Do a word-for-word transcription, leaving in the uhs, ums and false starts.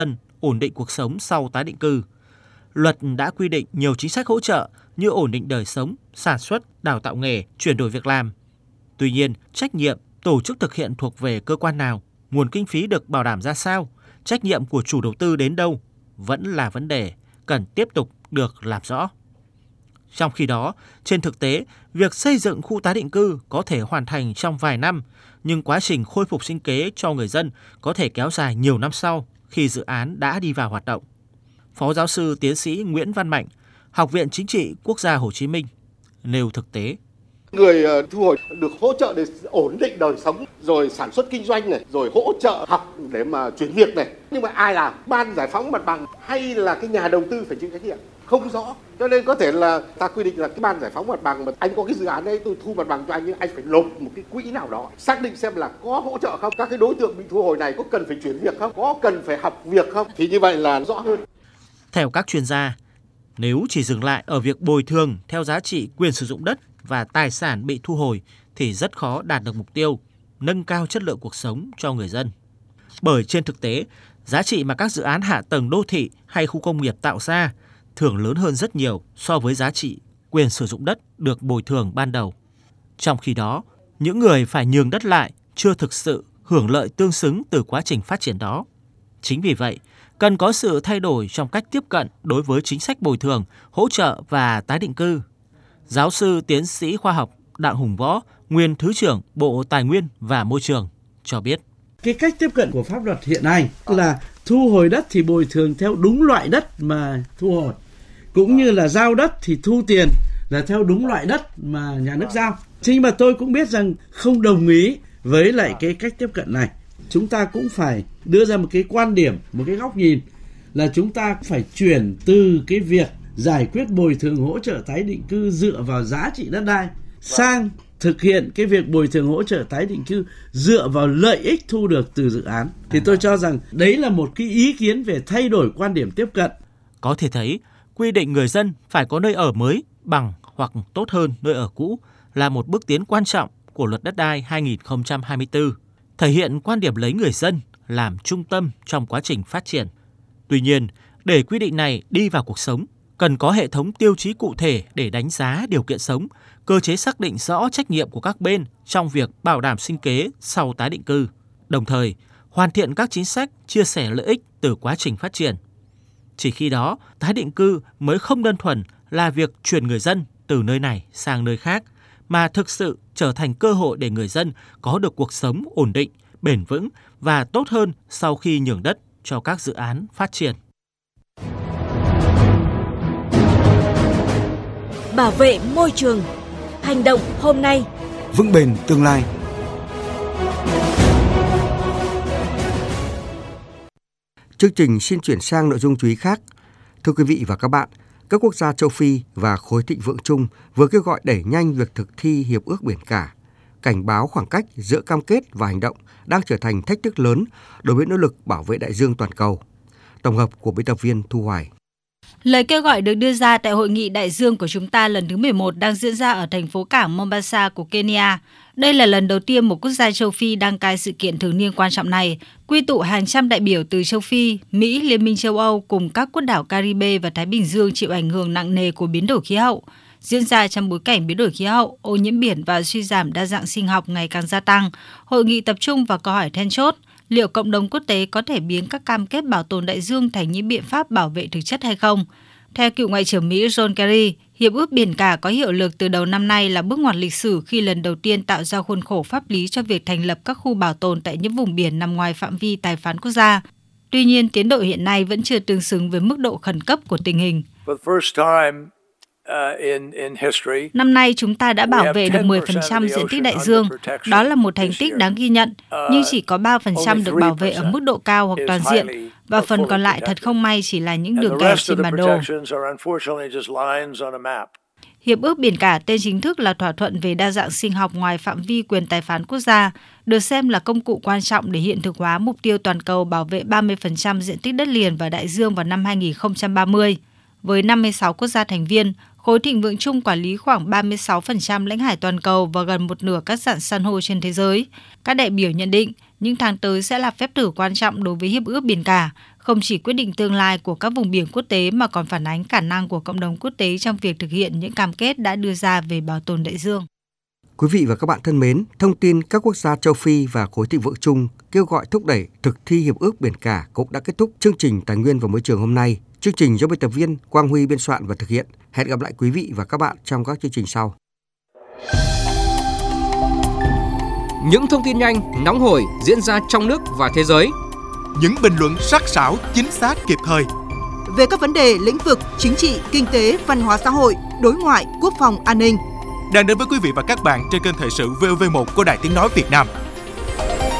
ổn định cuộc sống sau tái định cư. Luật đã quy định nhiều chính sách hỗ trợ như ổn định đời sống, sản xuất, đào tạo nghề, chuyển đổi việc làm. Tuy nhiên, trách nhiệm tổ chức thực hiện thuộc về cơ quan nào, nguồn kinh phí được bảo đảm ra sao, trách nhiệm của chủ đầu tư đến đâu vẫn là vấn đề cần tiếp tục được làm rõ. Trong khi đó, trên thực tế, việc xây dựng khu tái định cư có thể hoàn thành trong vài năm, nhưng quá trình khôi phục sinh kế cho người dân có thể kéo dài nhiều năm sau khi dự án đã đi vào hoạt động. Phó giáo sư tiến sĩ Nguyễn Văn Mạnh, Học viện Chính trị Quốc gia Hồ Chí Minh nêu thực tế. Người thu hồi được hỗ trợ để ổn định đời sống, rồi sản xuất kinh doanh này, rồi hỗ trợ học để mà chuyển việc này. Nhưng mà ai làm? Ban giải phóng mặt bằng hay là cái nhà đầu tư phải chịu trách nhiệm? Không rõ. Cho nên có thể là ta quy định là cái ban giải phóng mặt bằng mà anh có cái dự án đấy, tôi thu mặt bằng cho anh, nhưng anh phải nộp một cái quỹ nào đó, xác định xem là có hỗ trợ không, các cái đối tượng bị thu hồi này có cần phải chuyển việc không, có cần phải học việc không, thì như vậy là rõ hơn. Theo các chuyên gia, nếu chỉ dừng lại ở việc bồi thường theo giá trị quyền sử dụng đất và tài sản bị thu hồi thì rất khó đạt được mục tiêu nâng cao chất lượng cuộc sống cho người dân. Bởi trên thực tế, giá trị mà các dự án hạ tầng đô thị hay khu công nghiệp tạo ra thường lớn hơn rất nhiều so với giá trị quyền sử dụng đất được bồi thường ban đầu. Trong khi đó, những người phải nhường đất lại chưa thực sự hưởng lợi tương xứng từ quá trình phát triển đó. Chính vì vậy, cần có sự thay đổi trong cách tiếp cận đối với chính sách bồi thường, hỗ trợ và tái định cư. Giáo sư tiến sĩ khoa học Đặng Hùng Võ, nguyên Thứ trưởng Bộ Tài nguyên và Môi trường cho biết. Cái cách tiếp cận của pháp luật hiện nay là thu hồi đất thì bồi thường theo đúng loại đất mà thu hồi, cũng như là giao đất thì thu tiền là theo đúng loại đất mà nhà nước giao. Thế nhưng mà tôi cũng biết rằng không đồng ý với lại cái cách tiếp cận này. Chúng ta cũng phải đưa ra một cái quan điểm, một cái góc nhìn là chúng ta phải chuyển từ cái việc giải quyết bồi thường hỗ trợ tái định cư dựa vào giá trị đất đai sang thực hiện cái việc bồi thường hỗ trợ tái định cư dựa vào lợi ích thu được từ dự án. Thì tôi cho rằng đấy là một cái ý kiến về thay đổi quan điểm tiếp cận. Có thể thấy, quy định người dân phải có nơi ở mới bằng hoặc tốt hơn nơi ở cũ là một bước tiến quan trọng của Luật Đất đai hai nghìn không trăm hai mươi tư, thể hiện quan điểm lấy người dân làm trung tâm trong quá trình phát triển. Tuy nhiên, để quy định này đi vào cuộc sống, cần có hệ thống tiêu chí cụ thể để đánh giá điều kiện sống, cơ chế xác định rõ trách nhiệm của các bên trong việc bảo đảm sinh kế sau tái định cư, đồng thời hoàn thiện các chính sách chia sẻ lợi ích từ quá trình phát triển. Chỉ khi đó, tái định cư mới không đơn thuần là việc chuyển người dân từ nơi này sang nơi khác, mà thực sự trở thành cơ hội để người dân có được cuộc sống ổn định, bền vững và tốt hơn sau khi nhường đất cho các dự án phát triển. Bảo vệ môi trường. Hành động hôm nay, vững bền tương lai. Chương trình xin chuyển sang nội dung chú ý khác. Thưa quý vị và các bạn, các quốc gia châu Phi và khối thịnh vượng chung vừa kêu gọi đẩy nhanh việc thực thi Hiệp ước Biển cả, cảnh báo khoảng cách giữa cam kết và hành động đang trở thành thách thức lớn đối với nỗ lực bảo vệ đại dương toàn cầu. Tổng hợp của biên tập viên Thu Hoài. Lời kêu gọi được đưa ra tại Hội nghị Đại dương của chúng ta lần thứ mười một đang diễn ra ở thành phố cảng Mombasa của Kenya. Đây là lần đầu tiên một quốc gia châu Phi đăng cai sự kiện thường niên quan trọng này, quy tụ hàng trăm đại biểu từ châu Phi, Mỹ, Liên minh châu Âu cùng các quốc đảo Caribe và Thái Bình Dương chịu ảnh hưởng nặng nề của biến đổi khí hậu. Diễn ra trong bối cảnh biến đổi khí hậu, ô nhiễm biển và suy giảm đa dạng sinh học ngày càng gia tăng, hội nghị tập trung vào câu hỏi then chốt: liệu cộng đồng quốc tế có thể biến các cam kết bảo tồn đại dương thành những biện pháp bảo vệ thực chất hay không? Theo cựu Ngoại trưởng Mỹ John Kerry, Hiệp ước Biển cả có hiệu lực từ đầu năm nay là bước ngoặt lịch sử khi lần đầu tiên tạo ra khuôn khổ pháp lý cho việc thành lập các khu bảo tồn tại những vùng biển nằm ngoài phạm vi tài phán quốc gia. Tuy nhiên, tiến độ hiện nay vẫn chưa tương xứng với mức độ khẩn cấp của tình hình. Năm nay, chúng ta đã bảo vệ được mười phần trăm diện tích đại dương. Đó là một thành tích đáng ghi nhận, nhưng chỉ có ba phần trăm được bảo vệ ở mức độ cao hoặc toàn diện, và phần còn lại thật không may chỉ là những đường kẻ trên bản đồ. Hiệp ước Biển cả, tên chính thức là Thỏa thuận về đa dạng sinh học ngoài phạm vi quyền tài phán quốc gia, được xem là công cụ quan trọng để hiện thực hóa mục tiêu toàn cầu bảo vệ ba mươi phần trăm diện tích đất liền và đại dương vào năm hai nghìn không trăm ba mươi. Với năm mươi sáu quốc gia thành viên, khối thịnh vượng chung quản lý khoảng ba mươi sáu phần trăm lãnh hải toàn cầu và gần một nửa các rạn san hô trên thế giới. Các đại biểu nhận định, những tháng tới sẽ là phép thử quan trọng đối với Hiệp ước Biển cả, không chỉ quyết định tương lai của các vùng biển quốc tế mà còn phản ánh khả năng của cộng đồng quốc tế trong việc thực hiện những cam kết đã đưa ra về bảo tồn đại dương. Quý vị và các bạn thân mến, thông tin các quốc gia châu Phi và khối thịnh vượng chung kêu gọi thúc đẩy thực thi Hiệp ước Biển cả cũng đã kết thúc chương trình Tài nguyên và Môi trường hôm nay. Chương trình do biên tập viên Quang Huy biên soạn và thực hiện. Hẹn gặp lại quý vị và các bạn trong các chương trình sau. Những thông tin nhanh, nóng hổi diễn ra trong nước và thế giới. Những bình luận sắc sảo, chính xác, kịp thời. Về các vấn đề lĩnh vực chính trị, kinh tế, văn hóa xã hội, đối ngoại, quốc phòng, an ninh. Đang đến với quý vị và các bạn trên kênh Thời sự vê o vê một của Đài Tiếng nói Việt Nam.